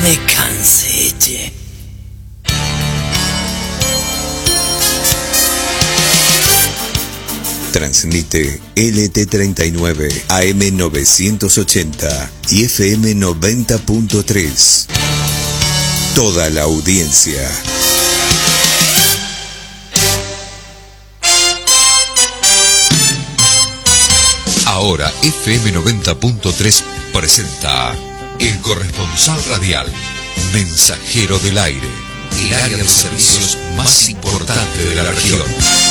Me cansé, che. Transmite LT39 AM 980 y FM 90.3. Toda la audiencia. Ahora FM 90.3 presenta El Corresponsal Radial, Mensajero del Aire, el área de servicios más importante de la región.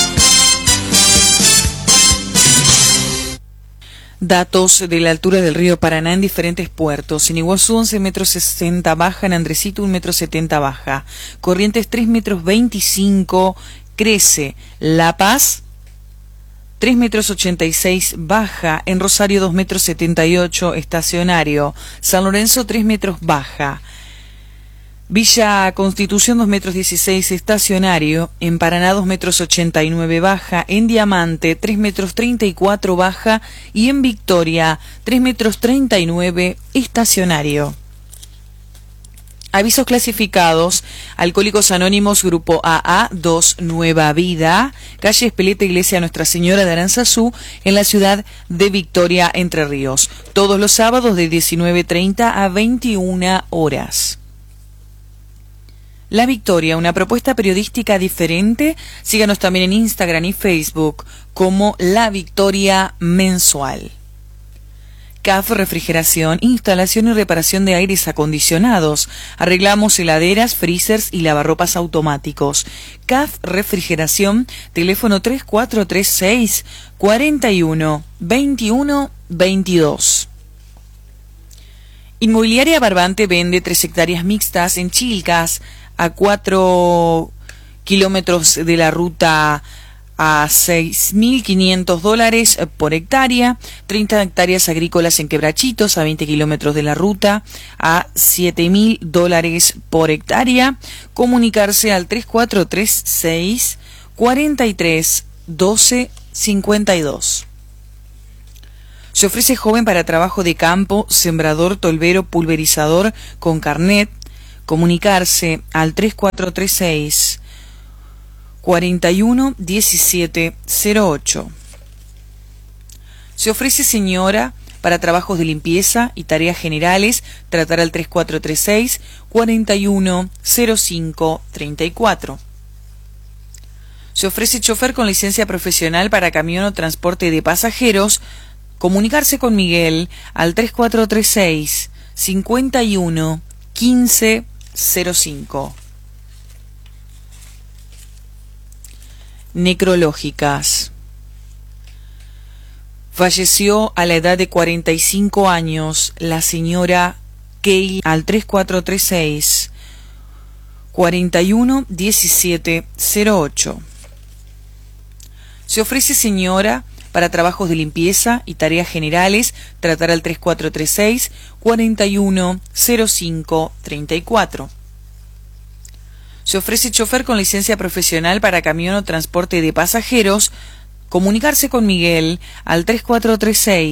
Datos de la altura del río Paraná en diferentes puertos. En Iguazú 11,60 metros baja, en Andresito 1,70 metros baja, Corrientes 3,25 metros crece, La Paz 3,86 metros baja, en Rosario 2,78 metros estacionario, San Lorenzo 3 metros baja, Villa Constitución 2,16 metros estacionario, en Paraná 2,89 metros baja, en Diamante 3,34 metros baja y en Victoria 3,39 metros estacionario. Avisos clasificados: Alcohólicos Anónimos Grupo AA2 Nueva Vida, calle Espeleta, Iglesia Nuestra Señora de Aranzazú, en la ciudad de Victoria, Entre Ríos, todos los sábados de 19:30 a 21 horas. La Victoria, una propuesta periodística diferente. Síganos también en Instagram y Facebook como La Victoria Mensual. CAF Refrigeración, instalación y reparación de aires acondicionados. Arreglamos heladeras, freezers y lavarropas automáticos. CAF Refrigeración, teléfono 3436 41 21 22. Inmobiliaria Barbante vende 3 hectáreas mixtas en Chilcas, a 4 kilómetros de la ruta, a $6.500 por hectárea, 30 hectáreas agrícolas en Quebrachitos, a 20 kilómetros de la ruta, a $7.000 por hectárea. Comunicarse al 3436 43 12 52. Se ofrece joven para trabajo de campo, sembrador, tolvero, pulverizador con carnet. Comunicarse al 3436 41 17 08. Se ofrece señora para trabajos de limpieza y tareas generales. Tratar al 3436 41 05 34. Se ofrece chofer con licencia profesional para camión o transporte de pasajeros. Comunicarse con Miguel al 3436 51 15 05. Necrológicas. Falleció a la edad de 45 años la señora Kay al 3436 41 17 08. Se ofrece señora para trabajos de limpieza y tareas generales. Tratar al 3436 41 05 34. Se ofrece chofer con licencia profesional para camión o transporte de pasajeros. Comunicarse con Miguel al 3436